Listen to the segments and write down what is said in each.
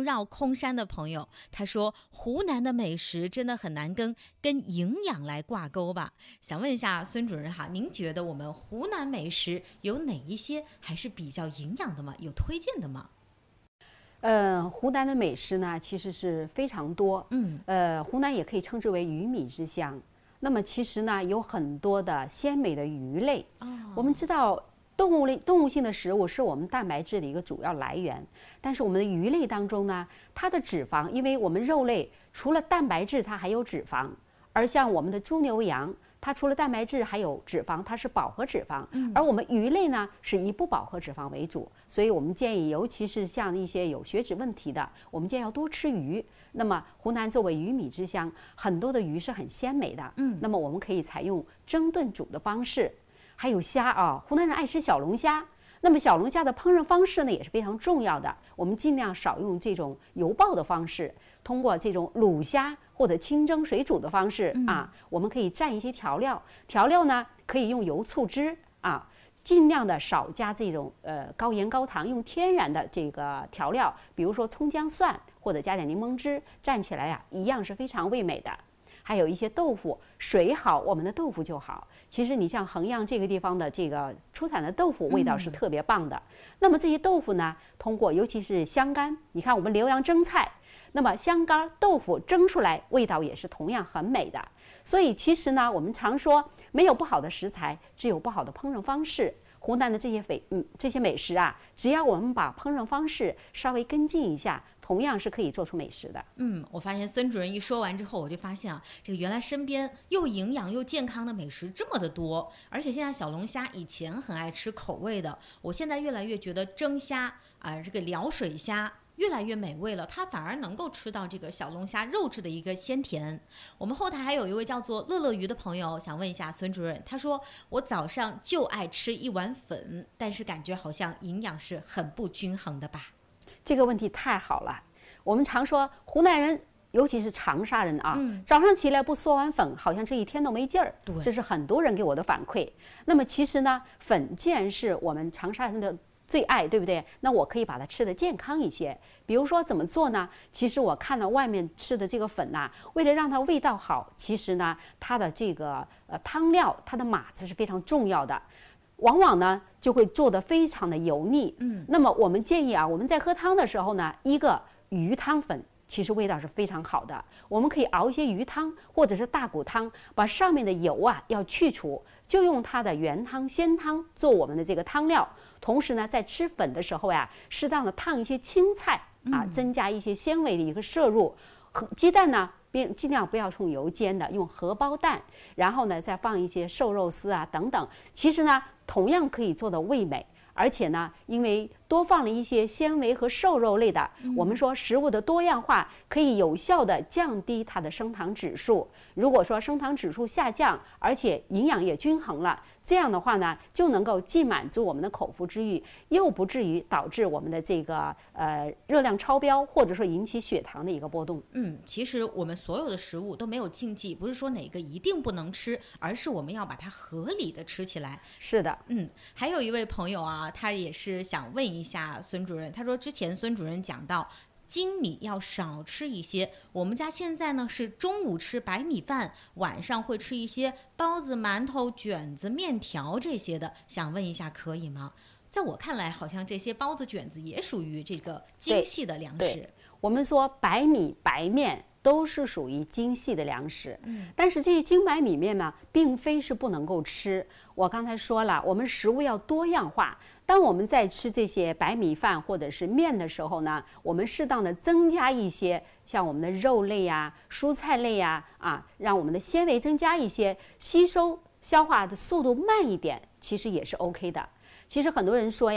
绕空山的朋友，他说湖南的美食真的很难跟营养来挂钩吧？想问一下孙主任哈，您觉得我们湖南美食有哪一些还是比较营养的吗？有推荐的吗？ 湖南的美食呢，其实是非常多。湖南也可以称之为鱼米之乡。那么其实呢，有很多的鲜美的鱼类。我们知道，动物性的食物是我们蛋白质的一个主要来源，但是我们的鱼类当中呢，它的脂肪，因为我们肉类除了蛋白质，它还有脂肪，而像我们的猪牛羊，它除了蛋白质还有脂肪，它是饱和脂肪，而我们鱼类呢是以不饱和脂肪为主，所以我们建议，尤其是像一些有血脂问题的，我们建议要多吃鱼。那么湖南作为鱼米之乡，很多的鱼是很鲜美的，那么我们可以采用蒸炖煮的方式，还有虾啊，湖南人爱吃小龙虾。那么小龙虾的烹饪方式呢也是非常重要的，我们尽量少用这种油爆的方式，通过这种卤虾或者清蒸水煮的方式我们可以蘸一些调料，调料呢可以用油醋汁尽量的少加这种高盐高糖，用天然的这个调料，比如说葱姜蒜，或者加点柠檬汁，蘸起来一样是非常味美的。还有一些豆腐，水好，我们的豆腐就好。其实你像衡阳这个地方的这个出产的豆腐，味道是特别棒的。那么这些豆腐呢，通过尤其是香干，你看我们浏阳蒸菜，那么香干豆腐蒸出来味道也是同样很美的。所以其实呢，我们常说没有不好的食材，只有不好的烹饪方式。湖南的这些美食只要我们把烹饪方式稍微跟进一下，同样是可以做出美食的。 我发现孙主任一说完之后，我就发现这个原来身边又营养又健康的美食这么的多，而且现在小龙虾以前很爱吃口味的，我现在越来越觉得蒸虾这个辽水虾越来越美味了，它反而能够吃到这个小龙虾肉质的一个鲜甜。我们后台还有一位叫做乐乐鱼的朋友想问一下孙主任，他说我早上就爱吃一碗粉，但是感觉好像营养是很不均衡的吧？ 这个问题太好了。我们常说湖南人尤其是长沙人早上起来不嗦碗粉，好像这一天都没劲儿。这是很多人给我的反馈。那么其实呢，粉既然是我们长沙人的最爱，对不对？那我可以把它吃得健康一些。比如说怎么做呢？其实我看到外面吃的这个粉为了让它味道好，其实呢，它的这个汤料，它的码子是非常重要的。往往呢就会做得非常的油腻。那么我们建议我们在喝汤的时候呢，一个鱼汤粉其实味道是非常好的，我们可以熬一些鱼汤或者是大骨汤，把上面的油要去除，就用它的原汤鲜汤做我们的这个汤料。同时呢，在吃粉的时候适当的烫一些青菜增加一些纤维的一个摄入。鸡蛋呢尽量不要用油煎的，用荷包蛋，然后呢再放一些瘦肉丝等等，其实呢同样可以做的味美。而且呢，因为多放了一些纤维和瘦肉类的，我们说食物的多样化可以有效的降低它的升糖指数。如果说升糖指数下降，而且营养也均衡了，这样的话呢，就能够既满足我们的口腹之欲，又不至于导致我们的这个热量超标，或者说引起血糖的一个波动。 其实我们所有的食物都没有禁忌，不是说哪个一定不能吃，而是我们要把它合理的吃起来。 是的。 还有一位朋友他也是想问一下孙主任，他说之前孙主任讲到精米要少吃一些，我们家现在呢是中午吃白米饭，晚上会吃一些包子、馒头、卷子、面条这些的，想问一下可以吗？在我看来，好像这些包子、卷子也属于这个精细的粮食。 我们说白米、白面都是属于精细的粮食，但是这些精白米面呢，并非是不能够吃。我刚才说了，我们食物要多样化。当我们在吃这些白米饭或者是面的时候呢，我们适当的增加一些像我们的肉类蔬菜类让我们的纤维增加一些，吸收消化的速度慢一点，其实也是 OK 的。其实很多人说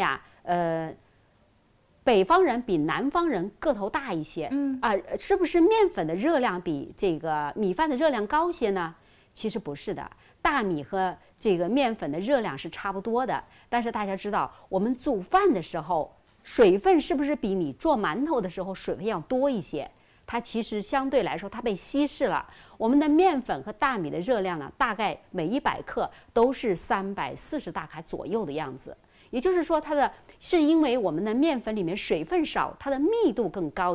北方人比南方人个头大一些，是不是面粉的热量比这个米饭的热量高些呢？其实不是的，大米和这个面粉的热量是差不多的。但是大家知道，我们煮饭的时候，水分是不是比你做馒头的时候水分要多一些？它其实相对来说它被稀释了。我们的面粉和大米的热量呢，大概每100克都是340大卡左右的样子。也就是说，是因为我们的面粉里面水分少，它的密度更高。